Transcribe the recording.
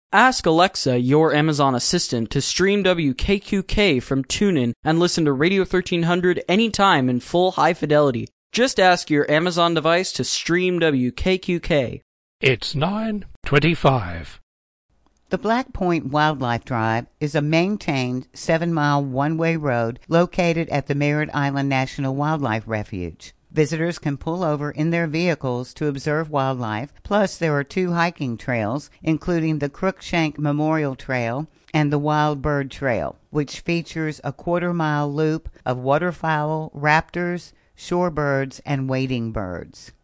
Ask Alexa, your Amazon assistant, to stream WKQK from TuneIn and listen to Radio 1300 anytime in full high fidelity. Just ask your Amazon device to stream WKQK. It's 9:25. The Black Point Wildlife Drive is a maintained 7-mile one-way road located at the Merritt Island National Wildlife Refuge. Visitors can pull over in their vehicles to observe wildlife, plus there are 2 hiking trails, including the Crookshank Memorial Trail and the Wild Bird Trail, which features a quarter-mile loop of waterfowl, raptors, shorebirds, and wading birds.